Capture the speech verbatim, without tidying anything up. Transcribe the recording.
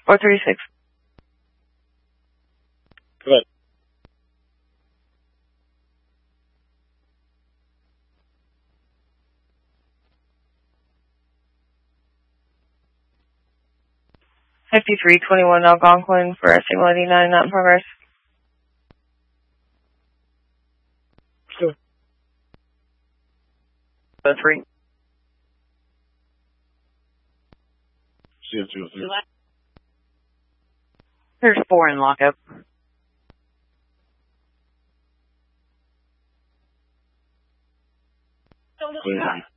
four three six. Go ahead. fifty-three twenty-one Algonquin for signal eighty-nine, not in progress. Go. Three. C F two oh three. There's four in lockup. Clear.